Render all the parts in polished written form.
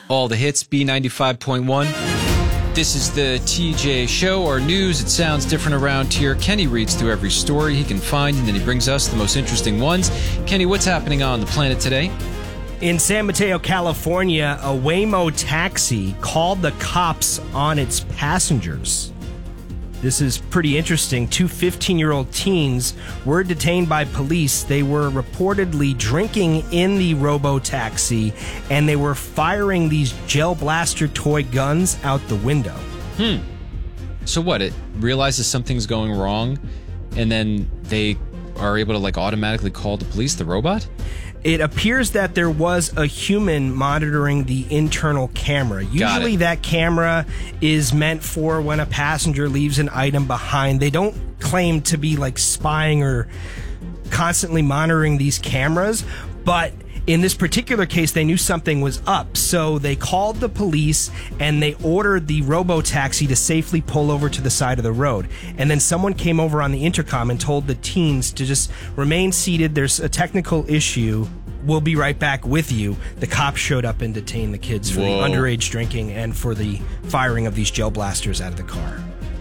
All the hits, B95.1. This is the TJ Show, our news. It sounds different around here. Kenny reads through every story he can find, and then he brings us the most interesting ones. Kenny, what's happening on the planet today? In San Mateo, California, a Waymo taxi called the cops on its passengers. This is pretty interesting. Two 15-year-old teens were detained by police. They were reportedly drinking in the robo-taxi, and they were firing these gel blaster toy guns out the window. So what? It realizes something's going wrong, and then they are able to automatically call the police, the robot? It appears that there was a human monitoring the internal camera. Usually that camera is meant for when a passenger leaves an item behind. They don't claim to be spying or constantly monitoring these cameras, but in this particular case, they knew something was up, so they called the police and they ordered the robo-taxi to safely pull over to the side of the road. And then someone came over on the intercom and told the teens to just remain seated. There's a technical issue. We'll be right back with you. The cops showed up and detained the kids for the underage drinking and for the firing of these gel blasters out of the car.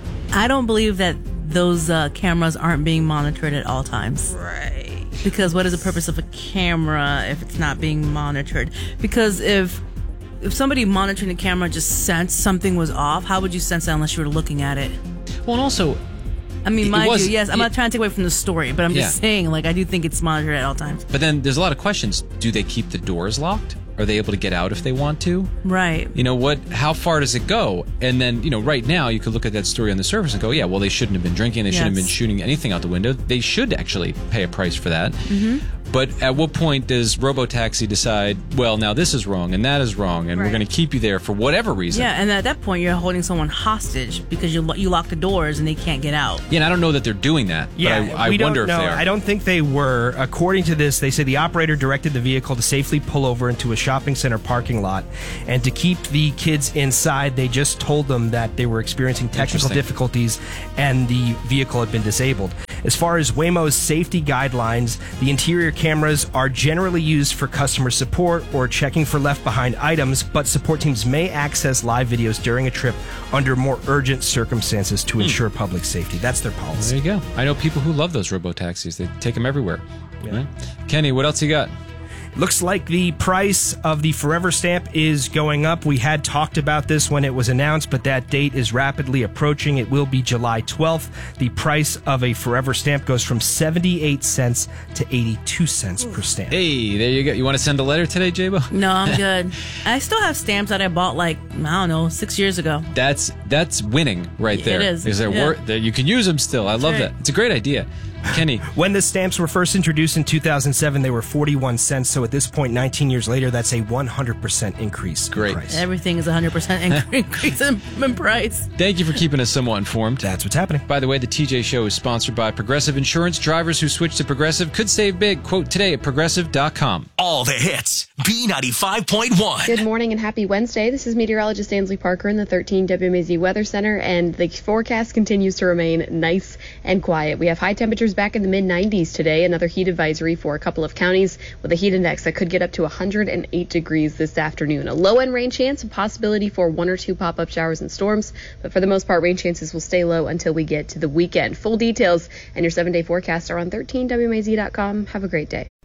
I don't believe that those cameras aren't being monitored at all times. Right. Because what is the purpose of a camera if it's not being monitored? Because if somebody monitoring the camera just sensed something was off, how would you sense that unless you were looking at it? Well, and also, I mean, mind you, yes, I'm not trying to take away from the story, but I'm just saying, I do think it's monitored at all times. But then there's a lot of questions. Do they keep the doors locked? Are they able to get out if they want to? Right. How far does it go? And then, right now you could look at that story on the surface and go, yeah, well, they shouldn't have been drinking. They shouldn't have been shooting anything out the window. They should actually pay a price for that. Mm-hmm. But at what point does RoboTaxi decide, well, now this is wrong and that is wrong, and we're going to keep you there for whatever reason? Yeah, and at that point you're holding someone hostage because you lock the doors and they can't get out. Yeah, and I don't know that they're doing that. Yeah, but I wonder if they are. I don't think they were. According to this, they say the operator directed the vehicle to safely pull over into a shopping center parking lot, and to keep the kids inside, they just told them that they were experiencing technical difficulties and the vehicle had been disabled. As far as Waymo's safety guidelines, the interior cameras are generally used for customer support or checking for left-behind items, but support teams may access live videos during a trip under more urgent circumstances to ensure public safety. That's their policy. There you go. I know people who love those robo-taxis. They take them everywhere. Yeah. Right? Kenny, what else you got? Looks like the price of the Forever stamp is going up. We had talked about this when it was announced, but that date is rapidly approaching. It will be July 12th. The price of a Forever stamp goes from 78 cents to 82 cents per stamp. Hey, there you go. You want to send a letter today, J-Bo? No, I'm good. I still have stamps that I bought 6 years ago. That's winning right there. It is. Is there you can use them still. I love that. It's a great idea. Kenny. When the stamps were first introduced in 2007, they were 41 cents. So at this point, 19 years later, that's a 100% increase. Great. In price. Everything is 100% increase in price. Thank you for keeping us somewhat informed. That's what's happening. By the way, the TJ Show is sponsored by Progressive Insurance. Drivers who switch to Progressive could save big. Quote today at progressive.com. All the hits. B95.1. Good morning and happy Wednesday. This is meteorologist Ainsley Parker in the 13 WMAZ Weather Center, and the forecast continues to remain nice and quiet. We have high temperatures back in the mid-90s today. Another heat advisory for a couple of counties with a heat index that could get up to 108 degrees this afternoon. A low-end rain chance, a possibility for 1 or 2 pop-up showers and storms, but for the most part, rain chances will stay low until we get to the weekend. Full details and your 7-day forecast are on 13WMAZ.com. Have a great day.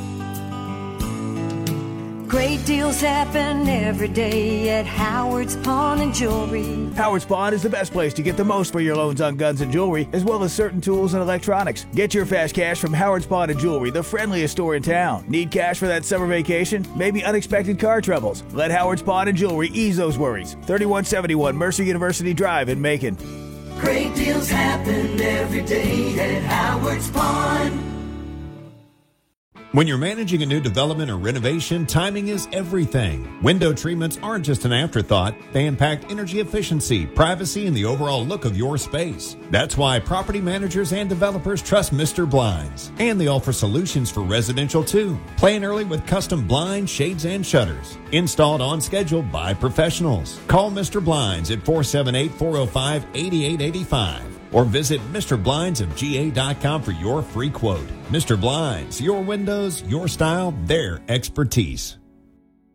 Great deals happen every day at Howard's Pawn and Jewelry. Howard's Pawn is the best place to get the most for your loans on guns and jewelry, as well as certain tools and electronics. Get your fast cash from Howard's Pawn and Jewelry, the friendliest store in town. Need cash for that summer vacation? Maybe unexpected car troubles? Let Howard's Pawn and Jewelry ease those worries. 3171 Mercer University Drive in Macon. Great deals happen every day at Howard's Pawn. When you're managing a new development or renovation, timing is everything. Window treatments aren't just an afterthought. They impact energy efficiency, privacy, and the overall look of your space. That's why property managers and developers trust Mr. Blinds. And they offer solutions for residential too. Plan early with custom blinds, shades, and shutters. Installed on schedule by professionals. Call Mr. Blinds at 478-405-8885. Or visit MrBlindsofGA.com for your free quote. Mr. Blinds, your windows, your style, their expertise.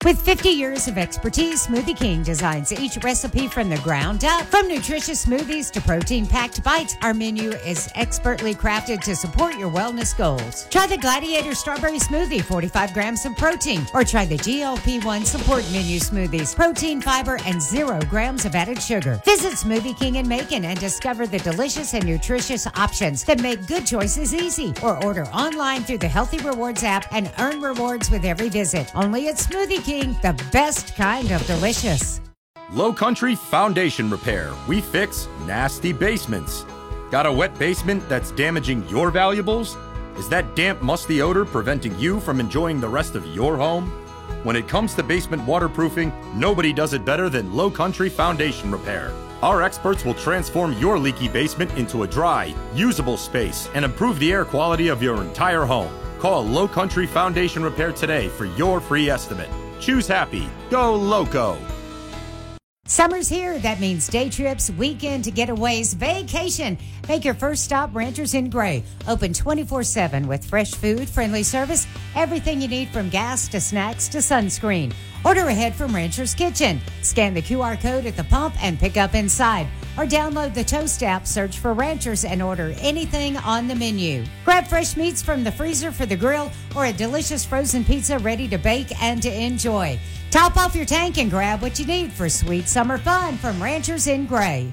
With 50 years of expertise, Smoothie King designs each recipe from the ground up. From nutritious smoothies to protein-packed bites, our menu is expertly crafted to support your wellness goals. Try the Gladiator Strawberry Smoothie, 45 grams of protein, or try the GLP-1 Support Menu Smoothies, protein, fiber, and 0 grams of added sugar. Visit Smoothie King in Macon and discover the delicious and nutritious options that make good choices easy. Or order online through the Healthy Rewards app and earn rewards with every visit. Only at Smoothie King, the best kind of delicious. Low Country Foundation Repair. We fix nasty basements. Got a wet basement that's damaging your valuables? Is that damp, musty odor preventing you from enjoying the rest of your home? When it comes to basement waterproofing, nobody does it better than Low Country Foundation Repair. Our experts will transform your leaky basement into a dry, usable space and improve the air quality of your entire home. Call Low Country Foundation Repair today for your free estimate. Choose happy. Go Loco. Summer's here. That means day trips, weekend getaways, vacation. Make your first stop Ranchers in Gray. Open 24/7 with fresh food, friendly service, everything you need from gas to snacks to sunscreen. Order ahead from Rancher's Kitchen. Scan the QR code at the pump and pick up inside. Or download the Toast app, search for Ranchers, and order anything on the menu. Grab fresh meats from the freezer for the grill or a delicious frozen pizza ready to bake and to enjoy. Top off your tank and grab what you need for sweet summer fun from Ranchers in Gray.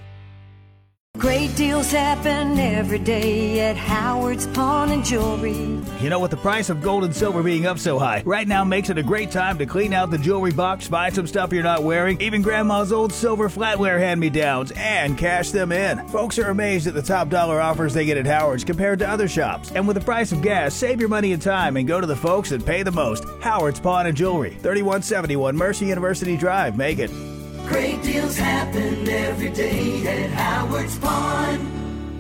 Great deals happen every day at Howard's Pawn and Jewelry. You know, with the price of gold and silver being up so high, right now makes it a great time to clean out the jewelry box, find some stuff you're not wearing, even grandma's old silver flatware hand-me-downs, and cash them in. Folks are amazed at the top dollar offers they get at Howard's compared to other shops. And with the price of gas, save your money and time and go to the folks that pay the most. Howard's Pawn and Jewelry, 3171 Mercer University Drive, Macon. Great deals happen every day at Howard's Pawn.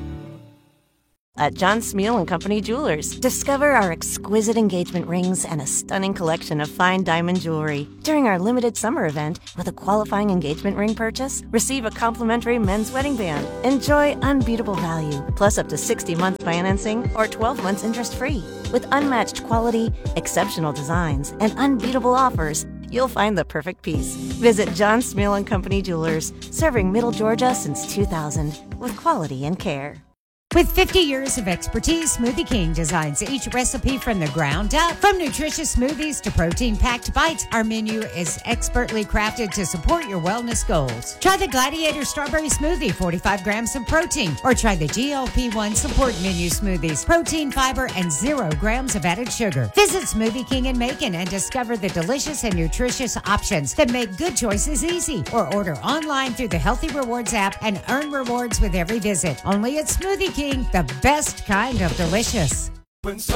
At John Smeal & Company Jewelers, discover our exquisite engagement rings and a stunning collection of fine diamond jewelry. During our limited summer event, with a qualifying engagement ring purchase, receive a complimentary men's wedding band. Enjoy unbeatable value, plus up to 60-month financing or 12 months interest-free. With unmatched quality, exceptional designs, and unbeatable offers, you'll find the perfect piece. Visit John Smeal & Company Jewelers, serving Middle Georgia since 2000 with quality and care. With 50 years of expertise, Smoothie King designs each recipe from the ground up. From nutritious smoothies to protein-packed bites, our menu is expertly crafted to support your wellness goals. Try the Gladiator Strawberry Smoothie, 45 grams of protein, or try the GLP-1 Support Menu Smoothies, protein, fiber, and 0 grams of added sugar. Visit Smoothie King in Macon and discover the delicious and nutritious options that make good choices easy. Or order online through the Healthy Rewards app and earn rewards with every visit. Only at Smoothie King, the best kind of delicious.